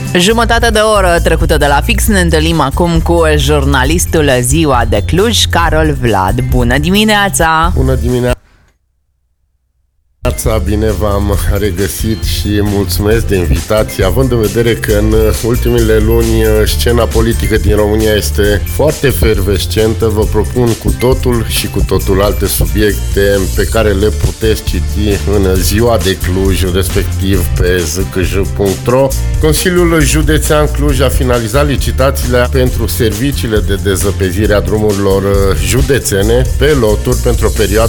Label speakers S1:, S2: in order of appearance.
S1: Jumătate de oră trecută de la fix, ne întâlnim acum cu jurnalistul Ziua de Cluj, Carol Vlad. Bună dimineața!
S2: Bună dimineața! Bine v-am regăsit și mulțumesc de invitație. Având în vedere că în ultimele luni scena politică din România este foarte efervescentă, vă propun cu totul și cu totul alte subiecte pe care le puteți citi în Ziua de Cluj, respectiv pe zkj.ro. Consiliul Județean Cluj a finalizat licitațiile pentru serviciile de dezăpezire a drumurilor județene pe loturi pentru o perioadă